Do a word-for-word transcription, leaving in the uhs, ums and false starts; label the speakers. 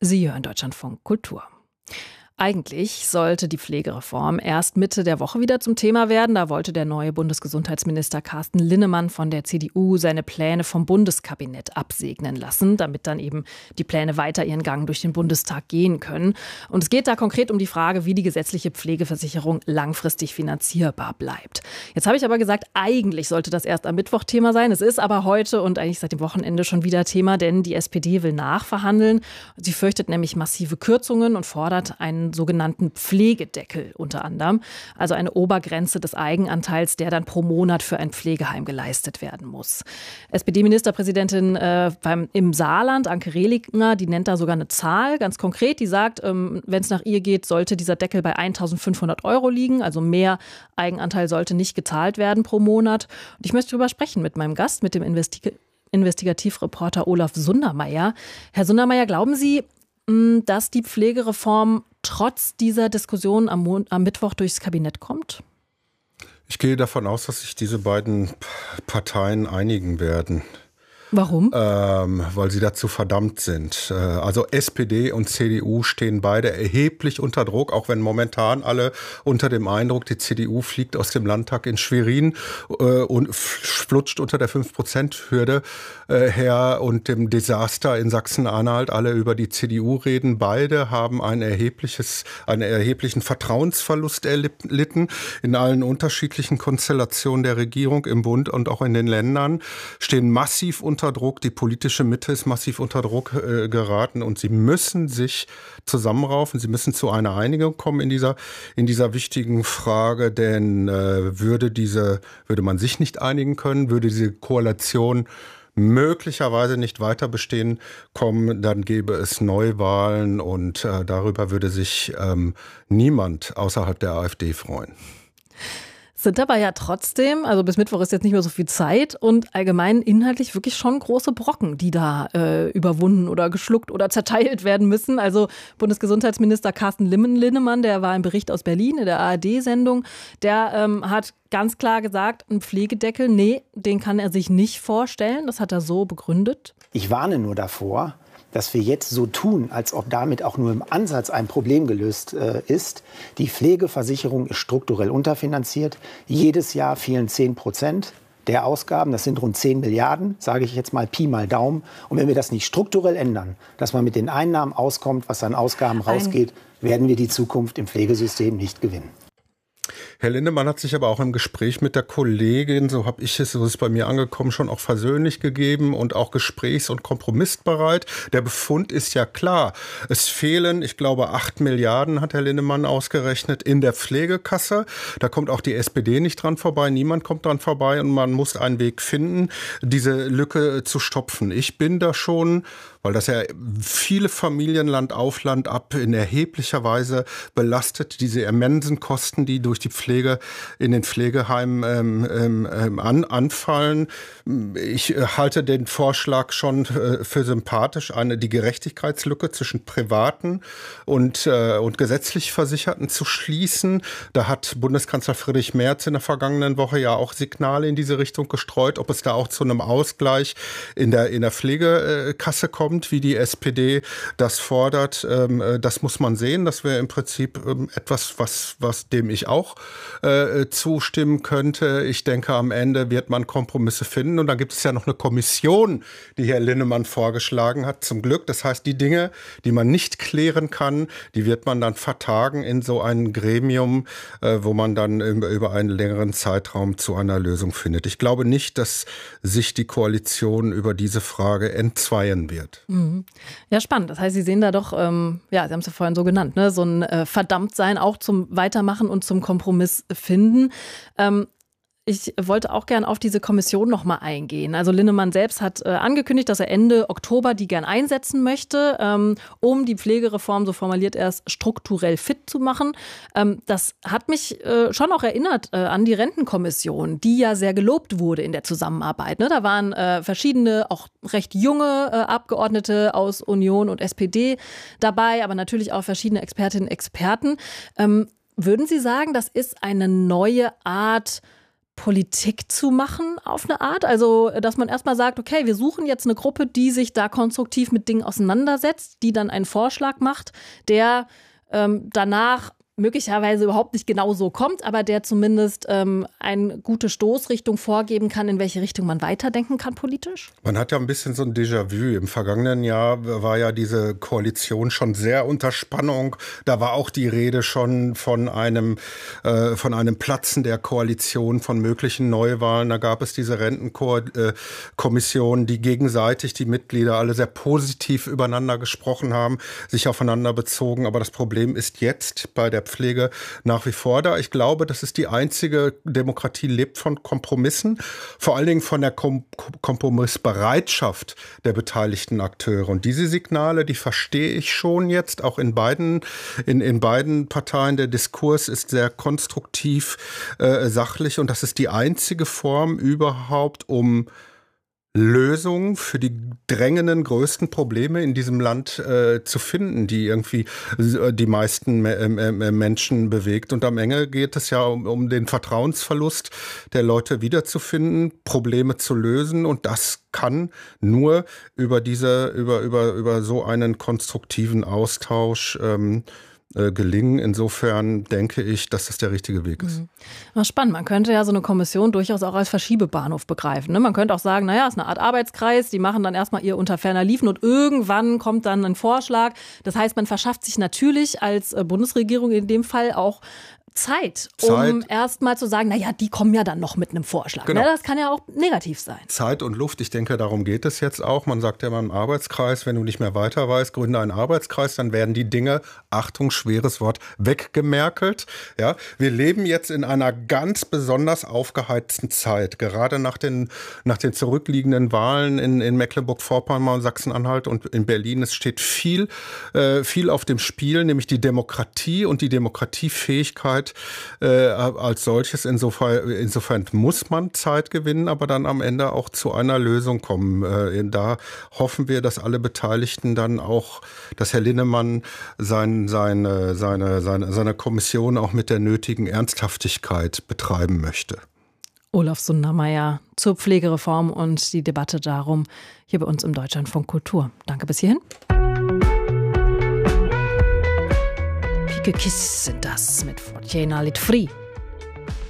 Speaker 1: Sie hören Deutschlandfunk Kultur. Eigentlich sollte die Pflegereform erst Mitte der Woche wieder zum Thema werden. Da wollte der neue Bundesgesundheitsminister Carsten Linnemann von der C D U seine Pläne vom Bundeskabinett absegnen lassen, damit dann eben die Pläne weiter ihren Gang durch den Bundestag gehen können. Und es geht da konkret um die Frage, wie die gesetzliche Pflegeversicherung langfristig finanzierbar bleibt. Jetzt habe ich aber gesagt, eigentlich sollte das erst am Mittwoch Thema sein. Es ist aber heute und eigentlich seit dem Wochenende schon wieder Thema, denn die S P D will nachverhandeln. Sie fürchtet nämlich massive Kürzungen und fordert einen sogenannten Pflegedeckel unter anderem, also eine Obergrenze des Eigenanteils, der dann pro Monat für ein Pflegeheim geleistet werden muss. S P D-Ministerpräsidentin äh, beim, im Saarland, Anke Rehlinger, die nennt da sogar eine Zahl, ganz konkret, die sagt, ähm, wenn es nach ihr geht, sollte dieser Deckel bei eintausendfünfhundert Euro liegen, also mehr Eigenanteil sollte nicht gezahlt werden pro Monat. Und ich möchte darüber sprechen mit meinem Gast, mit dem Investi- Investigativreporter Olaf Sundermeier. Herr Sundermeier, glauben Sie, dass die Pflegereform trotz dieser Diskussion am, Mon- am Mittwoch durchs Kabinett kommt?
Speaker 2: Ich gehe davon aus, dass sich diese beiden Parteien einigen werden.
Speaker 1: Warum?
Speaker 2: Ähm, weil sie dazu verdammt sind. Äh, also S P D und C D U stehen beide erheblich unter Druck, auch wenn momentan alle unter dem Eindruck, die C D U fliegt aus dem Landtag in Schwerin äh, und flutscht unter der fünf Prozent Hürde äh, her und dem Desaster in Sachsen-Anhalt alle über die C D U reden. Beide haben ein erhebliches, einen erheblichen Vertrauensverlust erlitten in allen unterschiedlichen Konstellationen der Regierung im Bund und auch in den Ländern, stehen massiv unter Druck, die politische Mitte ist massiv unter Druck äh, geraten und sie müssen sich zusammenraufen, sie müssen zu einer Einigung kommen in dieser, in dieser wichtigen Frage, denn äh, würde diese, würde man sich nicht einigen können, würde diese Koalition möglicherweise nicht weiter bestehen kommen, dann gäbe es Neuwahlen und äh, darüber würde sich ähm, niemand außerhalb der AfD freuen.
Speaker 1: Sind aber ja trotzdem, also bis Mittwoch ist jetzt nicht mehr so viel Zeit und allgemein inhaltlich wirklich schon große Brocken, die da äh, überwunden oder geschluckt oder zerteilt werden müssen. Also Bundesgesundheitsminister Carsten Linnemann, der war im Bericht aus Berlin in der A R D-Sendung, der ähm, hat ganz klar gesagt, ein Pflegedeckel, nee, den kann er sich nicht vorstellen. Das hat er so begründet.
Speaker 3: Ich warne nur davor, dass wir jetzt so tun, als ob damit auch nur im Ansatz ein Problem gelöst äh, ist. Die Pflegeversicherung ist strukturell unterfinanziert. Jedes Jahr fehlen zehn Prozent der Ausgaben. Das sind rund zehn Milliarden, sage ich jetzt mal Pi mal Daumen. Und wenn wir das nicht strukturell ändern, dass man mit den Einnahmen auskommt, was an Ausgaben rausgeht, werden wir die Zukunft im Pflegesystem nicht gewinnen.
Speaker 2: Herr Linnemann hat sich aber auch im Gespräch mit der Kollegin, so habe ich es, so ist es bei mir angekommen, schon auch versöhnlich gegeben und auch gesprächs- und kompromissbereit. Der Befund ist ja klar. Es fehlen, ich glaube, acht Milliarden, hat Herr Linnemann ausgerechnet, in der Pflegekasse. Da kommt auch die S P D nicht dran vorbei, niemand kommt dran vorbei und man muss einen Weg finden, diese Lücke zu stopfen. Ich bin da schon, weil das ja viele Familien Land auf Land ab in erheblicher Weise belastet, diese immensen Kosten, die durch die Pflege in den Pflegeheimen ähm, ähm, an, anfallen. Ich äh, halte den Vorschlag schon äh, für sympathisch, eine die Gerechtigkeitslücke zwischen Privaten und, äh, und gesetzlich Versicherten zu schließen. Da hat Bundeskanzler Friedrich Merz in der vergangenen Woche ja auch Signale in diese Richtung gestreut, ob es da auch zu einem Ausgleich in der, in der Pflegekasse kommt, wie die S P D das fordert. Ähm, das muss man sehen. Das wäre im Prinzip ähm, etwas, was, was dem ich auch äh, zustimmen könnte. Ich denke, am Ende wird man Kompromisse finden. Und dann gibt es ja noch eine Kommission, die Herr Linnemann vorgeschlagen hat, zum Glück. Das heißt, die Dinge, die man nicht klären kann, die wird man dann vertagen in so ein Gremium, äh, wo man dann über einen längeren Zeitraum zu einer Lösung findet. Ich glaube nicht, dass sich die Koalition über diese Frage entzweien wird.
Speaker 1: Mhm. Ja, spannend. Das heißt, Sie sehen da doch, ähm, ja, Sie haben es ja vorhin so genannt, ne, so ein äh, Verdammtsein auch zum Weitermachen und zum Kompromiss finden. Ähm, Ich wollte auch gern auf diese Kommission noch mal eingehen. Also Linnemann selbst hat äh, angekündigt, dass er Ende Oktober die gern einsetzen möchte, ähm, um die Pflegereform, so formuliert er es, strukturell fit zu machen. Ähm, das hat mich äh, schon auch erinnert äh, an die Rentenkommission, die ja sehr gelobt wurde in der Zusammenarbeit. Ne? Da waren äh, verschiedene, auch recht junge äh, Abgeordnete aus Union und S P D dabei, aber natürlich auch verschiedene Expertinnen und Experten. Ähm, würden Sie sagen, das ist eine neue Art Politik zu machen auf eine Art? Also, dass man erstmal sagt, okay, wir suchen jetzt eine Gruppe, die sich da konstruktiv mit Dingen auseinandersetzt, die dann einen Vorschlag macht, der ähm, danach möglicherweise überhaupt nicht genau so kommt, aber der zumindest ähm, eine gute Stoßrichtung vorgeben kann, in welche Richtung man weiterdenken kann politisch?
Speaker 2: Man hat ja ein bisschen so ein Déjà-vu. Im vergangenen Jahr war ja diese Koalition schon sehr unter Spannung. Da war auch die Rede schon von einem, äh, von einem Platzen der Koalition, von möglichen Neuwahlen. Da gab es diese Rentenkommission, die gegenseitig die Mitglieder alle sehr positiv übereinander gesprochen haben, sich aufeinander bezogen. Aber das Problem ist jetzt bei der Pflege nach wie vor da. Ich glaube, das ist die einzige Demokratie, lebt von Kompromissen, vor allen Dingen von der Kom- Kompromissbereitschaft der beteiligten Akteure. Und diese Signale, die verstehe ich schon jetzt, auch in beiden, in, in beiden Parteien. Der Diskurs ist sehr konstruktiv, äh, sachlich, und das ist die einzige Form überhaupt, um Lösungen für die drängenden, größten Probleme in diesem Land äh, zu finden, die irgendwie äh, die meisten äh, äh, Menschen bewegt. Und am Ende geht es ja um, um den Vertrauensverlust der Leute wiederzufinden, Probleme zu lösen. Und das kann nur über diese, über, über, über so einen konstruktiven Austausch ähm, gelingen. Insofern denke ich, dass das der richtige Weg ist.
Speaker 1: Mhm. Spannend. Man könnte ja so eine Kommission durchaus auch als Verschiebebahnhof begreifen. Ne? Man könnte auch sagen, naja, es ist eine Art Arbeitskreis, die machen dann erstmal ihr unter ferner Liefen und irgendwann kommt dann ein Vorschlag. Das heißt, man verschafft sich natürlich als Bundesregierung in dem Fall auch Zeit,
Speaker 2: Zeit,
Speaker 1: um erstmal zu sagen, naja, die kommen ja dann noch mit einem Vorschlag.
Speaker 2: Genau.
Speaker 1: Ne? Das kann ja auch negativ sein.
Speaker 2: Zeit und Luft, ich denke, darum geht es jetzt auch. Man sagt ja immer im Arbeitskreis, wenn du nicht mehr weiter weißt, gründe einen Arbeitskreis, dann werden die Dinge, Achtung, schweres Wort, weggemerkelt. Ja, wir leben jetzt in einer ganz besonders aufgeheizten Zeit, gerade nach den, nach den zurückliegenden Wahlen in, in Mecklenburg-Vorpommern, Sachsen-Anhalt und in Berlin. Es steht viel, äh, viel auf dem Spiel, nämlich die Demokratie und die Demokratiefähigkeit Äh, als solches. Insofern, insofern muss man Zeit gewinnen, aber dann am Ende auch zu einer Lösung kommen. Äh, da hoffen wir, dass alle Beteiligten dann auch, dass Herr Linnemann sein, seine, seine, seine, seine Kommission auch mit der nötigen Ernsthaftigkeit betreiben möchte.
Speaker 1: Olaf Sundermeier zur Pflegereform und die Debatte darum hier bei uns im Deutschlandfunk Kultur. Danke bis hierhin. Pike Kiss sind das mit Fortuna Lit Free.